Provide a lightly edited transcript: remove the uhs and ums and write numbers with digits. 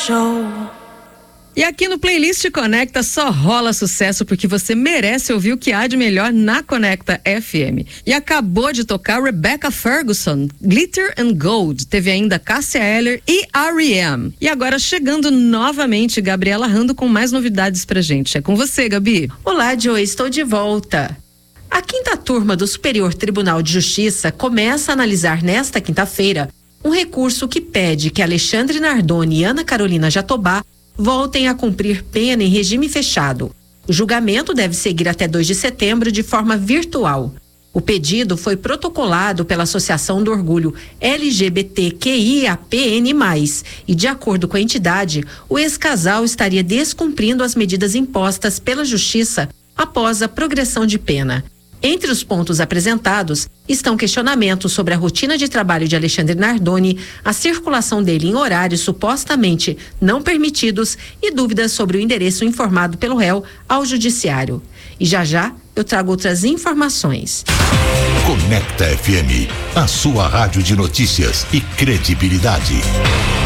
show. E aqui no Playlist Conecta só rola sucesso porque você merece ouvir o que há de melhor na Conecta FM. E acabou de tocar Rebecca Ferguson, Glitter and Gold. Teve ainda Cássia Eller e R.E.M. E agora chegando novamente Gabriela Rando com mais novidades pra gente. É com você, Gabi. Olá, Joy, estou de volta. A 5ª turma do Superior Tribunal de Justiça começa a analisar nesta quinta-feira um recurso que pede que Alexandre Nardoni e Ana Carolina Jatobá voltem a cumprir pena em regime fechado. O julgamento deve seguir até 2 de setembro de forma virtual. O pedido foi protocolado pela Associação do Orgulho LGBTQIAPN+, e de acordo com a entidade, o ex-casal estaria descumprindo as medidas impostas pela Justiça após a progressão de pena. Entre os pontos apresentados estão questionamentos sobre a rotina de trabalho de Alexandre Nardoni, a circulação dele em horários supostamente não permitidos e dúvidas sobre o endereço informado pelo réu ao judiciário. E já eu trago outras informações. Conecta FM, a sua rádio de notícias e credibilidade.